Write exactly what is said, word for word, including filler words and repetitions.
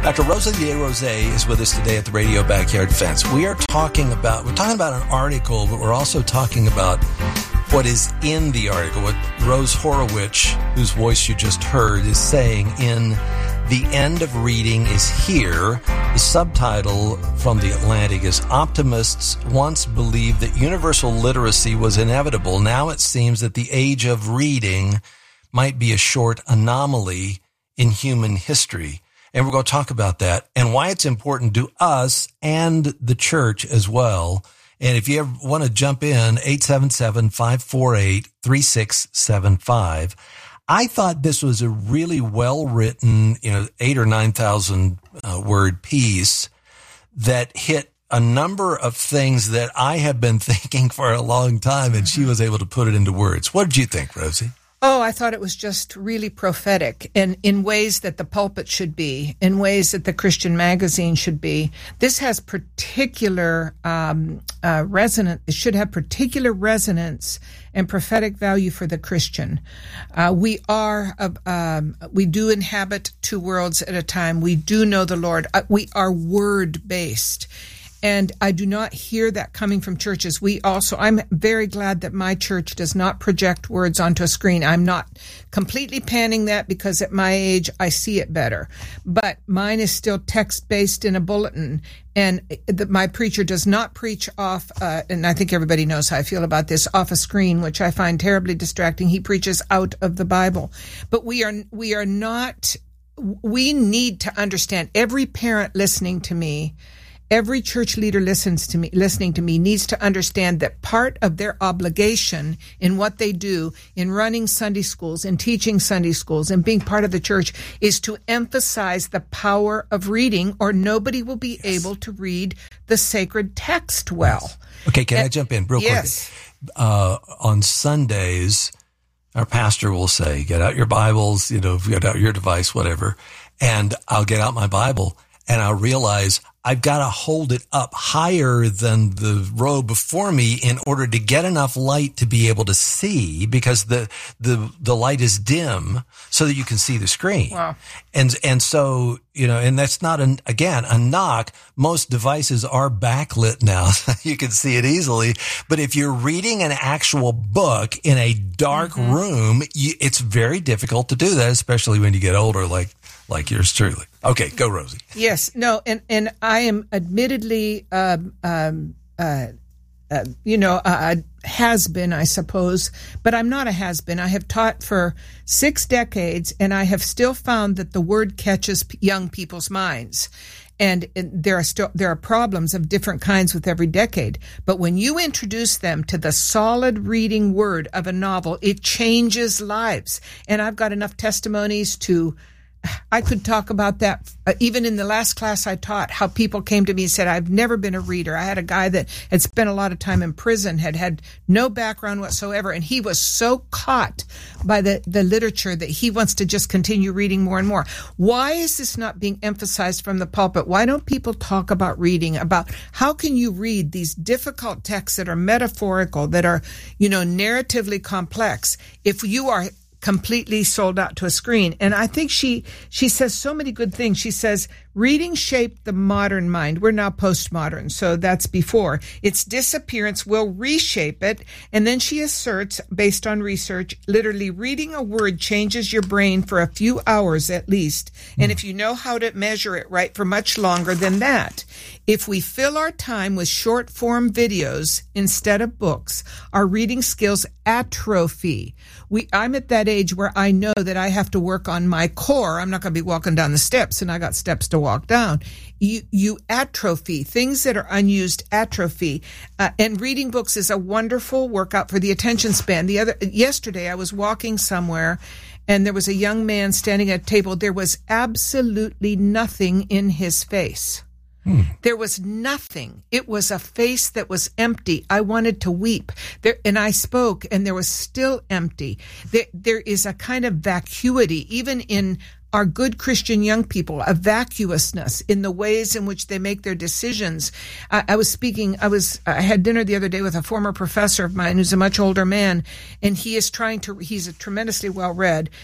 Doctor Rosa DeRose is with us today at the Radio Backyard Fence. We are talking about, we're talking about an article, but we're also talking about what is in the article, what Rose Horowitz, whose voice you just heard, is saying in The End of Reading is Here. The subtitle from The Atlantic is Optimists once believed that universal literacy was inevitable. Now it seems that the age of reading might be a short anomaly in human history. And we're going to talk about that and why it's important to us and the church as well. And if you ever want to jump in, eight seven seven, five four eight, three six seven five. I thought this was a really well-written, you know, eight or nine thousand uh, word piece that hit a number of things that I have been thinking for a long time, and she was able to put it into words. What did you think, Rosie? Oh, I thought it was just really prophetic and in ways that the pulpit should be, in ways that the Christian magazine should be. This has particular um, uh, resonance. It should have particular resonance and prophetic value for the Christian. Uh, we are, uh, um, we do inhabit two worlds at a time. We do know the Lord. Uh, we are word-based. And I do not hear that coming from churches. We also, I'm very glad that my church does not project words onto a screen. I'm not completely panning that because at my age, I see it better. But mine is still text-based in a bulletin. And the, my preacher does not preach off, uh, and I think everybody knows how I feel about this, off a screen, which I find terribly distracting. He preaches out of the Bible. But we are, we are not, we need to understand, every parent listening to me, every church leader listens to me, listening to me needs to understand that part of their obligation in what they do in running Sunday schools and teaching Sunday schools and being part of the church is to emphasize the power of reading, or nobody will be yes. able to read the sacred text well. Yes. Okay, can and, I jump in real yes. quick? Uh, on Sundays, our pastor will say, get out your Bibles, you know, get out your device, whatever, and I'll get out my Bible and I'll realize I've got to hold it up higher than the row before me in order to get enough light to be able to see, because the, the, the light is dim so that you can see the screen. Wow. And, and so, you know, and that's not an, again, a knock. Most devices are backlit now, so you can see it easily. But if you're reading an actual book in a dark mm-hmm. room, you, it's very difficult to do that, especially when you get older, like, like yours truly. Okay, go, Rosie. Yes, no, and, and I am admittedly, um, um, uh, uh, you know, a, a has-been, I suppose, but I'm not a has-been. I have taught for six decades, and I have still found that the word catches p- young people's minds. And, and there are still, there are problems of different kinds with every decade. But when you introduce them to the solid reading word of a novel, it changes lives. And I've got enough testimonies to, I could talk about that uh, even in the last class I taught, how people came to me and said, I've never been a reader. I had a guy that had spent a lot of time in prison, had had no background whatsoever, and he was so caught by the, the literature that he wants to just continue reading more and more. Why is this not being emphasized from the pulpit? Why don't people talk about reading, about how can you read these difficult texts that are metaphorical, that are, you know, narratively complex, if you are completely sold out to a screen? And I think she she says so many good things. She says, reading shaped the modern mind. We're now postmodern, so that's before. Its disappearance will reshape it. And then she asserts, based on research, literally reading a word changes your brain for a few hours at least. Mm. And if you know how to measure it right, for much longer than that. If we fill our time with short-form videos instead of books, our reading skills atrophy. We, I'm at that age where I know that I have to work on my core. I'm not going to be walking down the steps, and I got steps to walk down. You, you atrophy. Things that are unused atrophy. Uh, and reading books is a wonderful workout for the attention span. The other, yesterday I was walking somewhere, and there was a young man standing at a table. There was absolutely nothing in his face. Hmm. There was nothing. It was a face that was empty. I wanted to weep. There, and I spoke, and there was still empty. There, there is a kind of vacuity, even in our good Christian young people, a vacuousness in the ways in which they make their decisions. I, I was speaking, I was, I had dinner the other day with a former professor of mine who's a much older man, and he is trying to, he's a tremendously well-read,